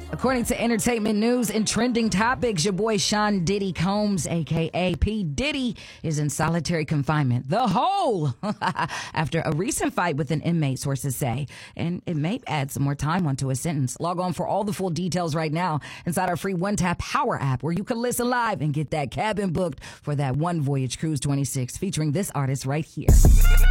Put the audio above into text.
According to Entertainment News and Trending Topics, your boy Sean Diddy Combs, a.k.a. P. Diddy, is in solitary confinement. The Hole! After a recent fight with an inmate, sources say. And it may add some more time onto his sentence. Log on for all the full details right now inside our free One-Tap Power app, where you can listen live and get that cabin booked for that One Voyage Cruise 26, featuring this artist right here.